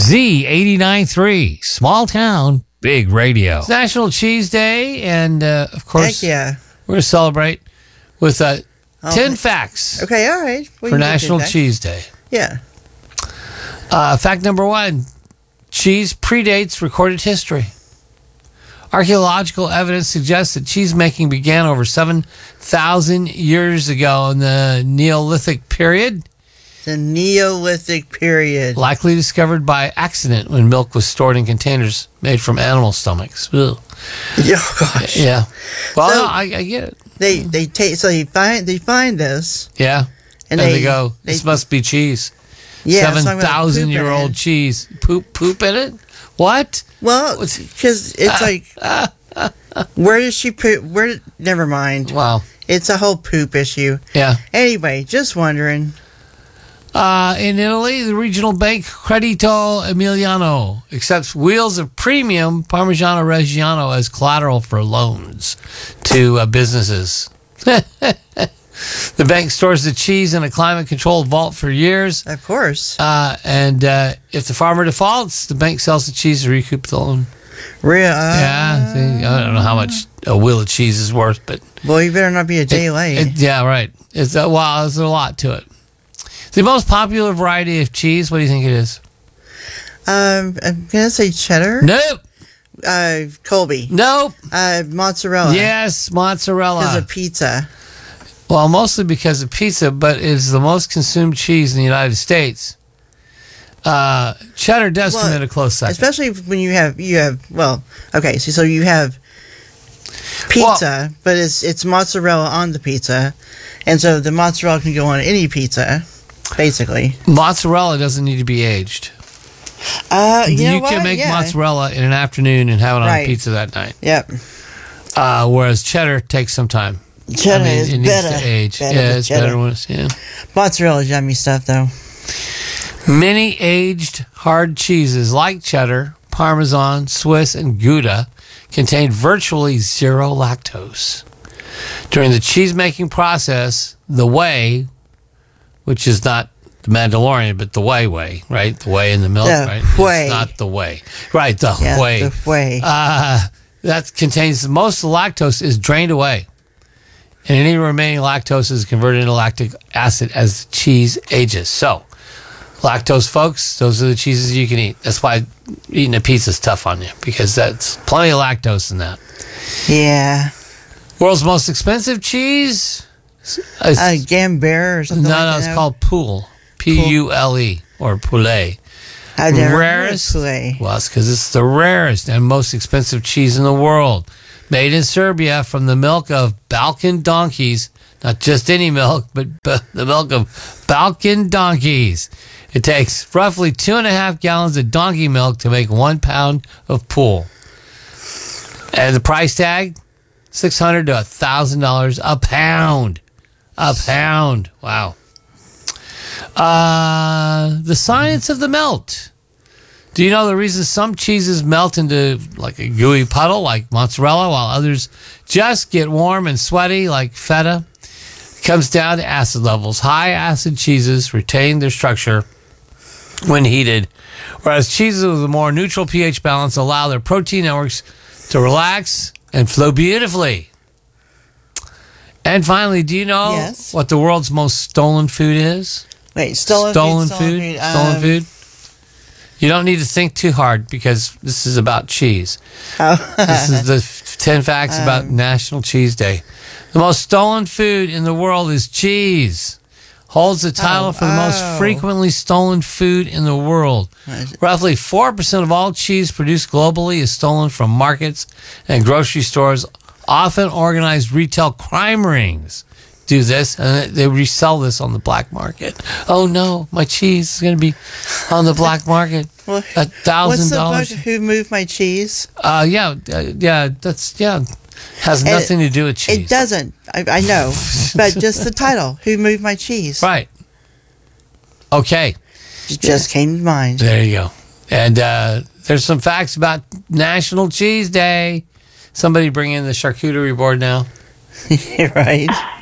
Z89.3, small town, big radio. It's National Cheese Day, and of course, Heck yeah. we're going to celebrate with 10 facts Okay, all right. Well, for you can do National that. Cheese Day. Yeah. Fact number 1, cheese predates recorded history. Archaeological evidence suggests that cheese making began over 7,000 years ago in the Neolithic period. The Neolithic period. Likely discovered by accident when milk was stored in containers made from animal stomachs. Ugh. Oh, gosh. Yeah. Well, So- no, I get it. They find this. Yeah. And they go, this must be cheese. Yeah, so I'm gonna 7,000-year-old poop in it. cheese. Poop in it? What? Well, because it's like, where did she put? Never mind. Wow. It's a whole poop issue. Yeah. Anyway, just wondering. In Italy, the regional bank Credito Emiliano accepts wheels of premium Parmigiano Reggiano as collateral for loans to businesses. The bank stores the cheese in a climate-controlled vault for years. Of course. And if the farmer defaults, the bank sells the cheese to recoup the loan. Real. Yeah, see, I don't know how much a wheel of cheese is worth, but Well, you better not be a day late. yeah, right. There's a lot to it. The most popular variety of cheese, what do you think it is? I'm gonna say cheddar. Nope. Colby. Nope. Mozzarella. Yes, mozzarella. Because of pizza. Well, mostly because of pizza, but it's the most consumed cheese in the United States. Cheddar does come in a close second. Especially when you have okay, so you have pizza, but it's mozzarella on the pizza, and so the mozzarella can go on any pizza, basically. Mozzarella doesn't need to be aged. You can make mozzarella in an afternoon and have it on Right. pizza that night. Yep. Whereas cheddar takes some time. Cheddar is it needs better. to age. Better Yeah, than it's cheddar. better when it's, yeah. Mozzarella's yummy stuff, though. Many aged hard cheeses like cheddar, Parmesan, Swiss, and Gouda contain virtually zero lactose. During the cheese-making process, the whey, which is not the Mandalorian, but the whey, right? The whey in the milk, The right? whey. It's not the whey. Right, the Yeah, whey. the whey. That contains most of the lactose is drained away. And any remaining lactose is converted into lactic acid as the cheese ages. So, lactose, folks, those are the cheeses you can eat. That's why eating a pizza is tough on you, because that's plenty of lactose in that. Yeah. World's most expensive cheese? Gambert or something like that. No, it's called Poule. P-U-L-E, or Poulet. I've never Rarest? heard of Poulet. Well, it's because it's the rarest and most expensive cheese in the world. Made in Serbia from the milk of Balkan donkeys. Not just any milk, but the milk of Balkan donkeys. It takes roughly 2.5 gallons of donkey milk to make 1 pound of Poule. And the price tag? $600 to $1,000 a pound. A pound. Wow. The science of the melt. Do you know the reason some cheeses melt into like a gooey puddle like mozzarella while others just get warm and sweaty like feta? It comes down to acid levels. High acid cheeses retain their structure when heated, whereas cheeses with a more neutral pH balance allow their protein networks to relax and flow beautifully. And finally, do you know Yes. what the world's most stolen food is? Wait, stolen food? Stolen food? You don't need to think too hard because this is about cheese. This is the 10 facts about National Cheese Day. The most stolen food in the world is cheese. Holds the title for the most frequently stolen food in the world. Roughly 4% of all cheese produced globally is stolen from markets and grocery stores. Often organized retail crime rings do this, and they resell this on the black market. Oh no, my cheese is going to be on the black market. Well, $1,000. What's the book, Who Moved My Cheese? Has nothing to do with cheese. It doesn't. I know. But just the title, Who Moved My Cheese? Right. Okay. It just came to mind. There you go. And there's some facts about National Cheese Day. Somebody bring in the charcuterie board now. Right.